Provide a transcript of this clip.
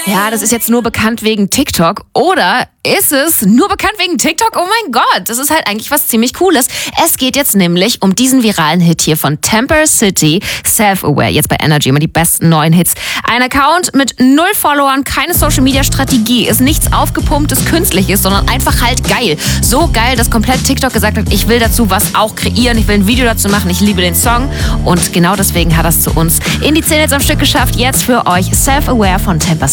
Ja, das ist jetzt nur bekannt wegen TikTok. Oder ist es nur bekannt wegen TikTok? Oh mein Gott, das ist halt eigentlich was ziemlich Cooles. Es geht jetzt nämlich um diesen viralen Hit hier von Temper City, Self-Aware, jetzt bei Energy, immer die besten neuen Hits. Ein Account mit 0 Followern, keine Social-Media-Strategie, ist nichts aufgepumptes, künstliches, sondern einfach halt geil. So geil, dass komplett TikTok gesagt hat, ich will dazu was auch kreieren, ich will ein Video dazu machen, ich liebe den Song. Und genau deswegen hat er es zu uns in die 10 Hits am Stück geschafft. Jetzt für euch Self-Aware von Temper City.